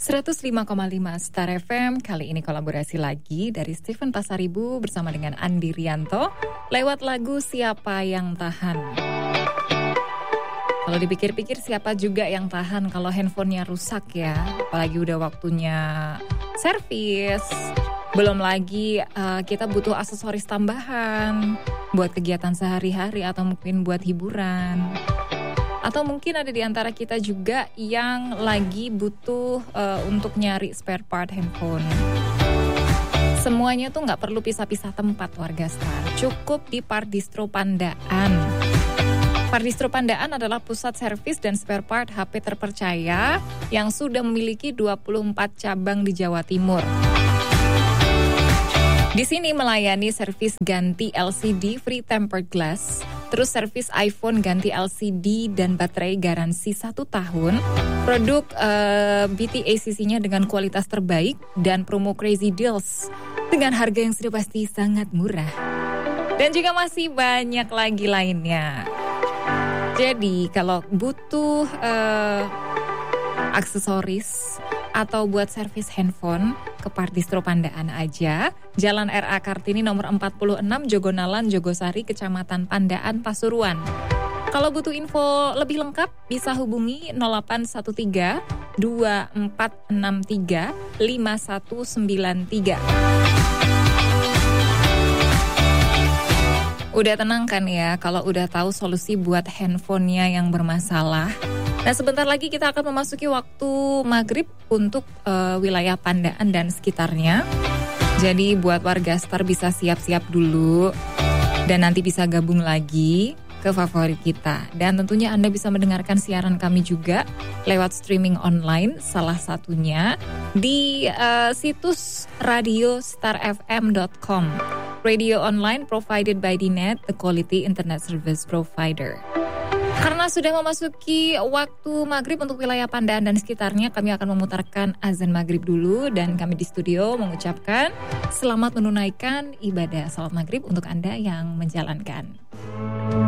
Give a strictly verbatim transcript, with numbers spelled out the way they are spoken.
seratus lima koma lima Star F M, kali ini kolaborasi lagi dari Steven Pasaribu bersama dengan Andi Rianto lewat lagu Siapa Yang Tahan. Kalau dipikir-pikir siapa juga yang tahan kalau handphonenya rusak ya, apalagi udah waktunya servis. Belum lagi uh, kita butuh aksesoris tambahan buat kegiatan sehari-hari atau mungkin buat hiburan. Atau mungkin ada di antara kita juga yang lagi butuh uh, untuk nyari spare part handphone. Semuanya tuh gak perlu pisah-pisah tempat warga Star. Cukup di Pardistro Pandaan. Pardistro Pandaan adalah pusat servis dan spare part H P terpercaya yang sudah memiliki dua puluh empat cabang di Jawa Timur. Di sini melayani servis ganti L C D free tempered glass, terus servis iPhone ganti L C D dan baterai garansi satu tahun, produk uh, B T A C C-nya dengan kualitas terbaik, dan promo crazy deals dengan harga yang sudah pasti sangat murah. Dan juga masih banyak lagi lainnya. Jadi kalau butuh uh, aksesoris atau buat servis handphone, ke Pardistro Pandaan aja. Jalan R A Kartini nomor empat puluh enam, Jogonalan, Jogosari, Kecamatan Pandaan, Pasuruan. Kalau butuh info lebih lengkap, bisa hubungi nol delapan satu tiga dua empat enam tiga lima satu sembilan tiga. Udah tenang kan ya kalau udah tahu solusi buat handphonenya yang bermasalah. Nah, sebentar lagi kita akan memasuki waktu maghrib untuk uh, wilayah Pandaan dan sekitarnya. Jadi buat warga Star bisa siap-siap dulu dan nanti bisa gabung lagi ke favorit kita. Dan tentunya Anda bisa mendengarkan siaran kami juga lewat streaming online, salah satunya di uh, situs radio star f m dot com. Radio online provided by D Net, the quality internet service provider. Karena sudah memasuki waktu maghrib untuk wilayah Pandaan dan sekitarnya, kami akan memutarkan azan maghrib dulu dan kami di studio mengucapkan selamat menunaikan ibadah salat maghrib untuk Anda yang menjalankan.